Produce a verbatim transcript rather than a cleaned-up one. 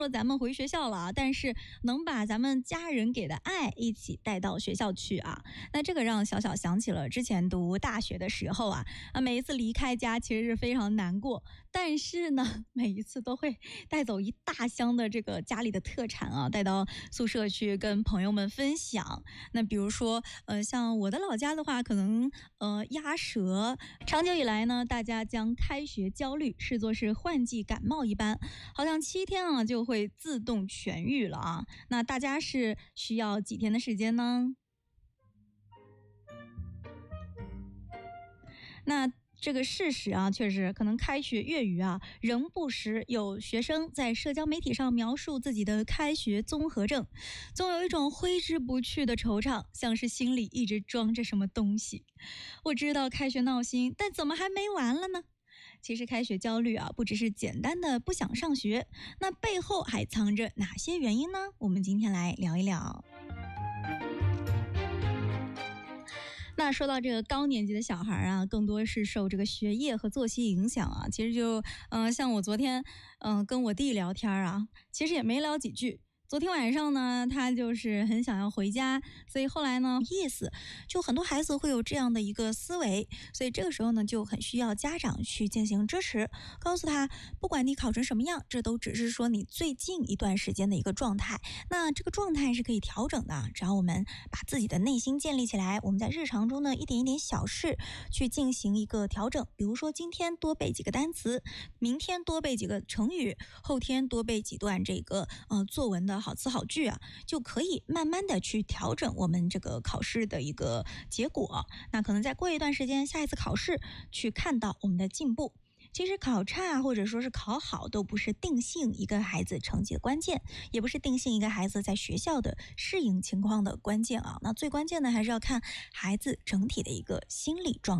说咱们回学校了啊，但是能把咱们家人给的爱一起带到学校去啊。那这个让小小想起了之前读大学的时候啊，啊，每一次离开家其实是非常难过，但是呢，每一次都会带走一大箱的这个家里的特产啊，带到宿舍去跟朋友们分享。那比如说，呃，像我的老家的话，可能呃鸭舌，长久以来呢，大家将开学焦虑视作是换季感冒一般，好像七天啊就会自动痊愈了啊。那大家是需要几天的时间呢？那这个事实啊，确实可能开学月余啊，仍不时有学生在社交媒体上描述自己的开学综合症，总有一种挥之不去的惆怅，像是心里一直装着什么东西。我知道开学闹心，但怎么还没完了呢？其实开学焦虑啊，不只是简单的不想上学，那背后还藏着哪些原因呢？我们今天来聊一聊。那说到这个高年级的小孩啊，更多是受这个学业和作息影响啊。其实就，嗯、呃，像我昨天，嗯、呃，跟我弟聊天啊，其实也没聊几句。昨天晚上呢，他就是很想要回家，所以后来呢，意思就很多孩子会有这样的一个思维，所以这个时候呢，就很需要家长去进行支持，告诉他，不管你考成什么样，这都只是说你最近一段时间的一个状态，那这个状态是可以调整的，只要我们把自己的内心建立起来，我们在日常中呢，一点一点小事去进行一个调整，比如说今天多背几个单词，明天多背几个成语，后天多背几段这个呃作文的好词好句啊，就可以慢慢的去调整我们这个考试的一个结果。那可能再过一段时间，下一次考试去看到我们的进步。其实考差或者说是考好都不是定性一个孩子成绩的关键，也不是定性一个孩子在学校的适应情况的关键啊。那最关键的还是要看孩子整体的一个心理状态。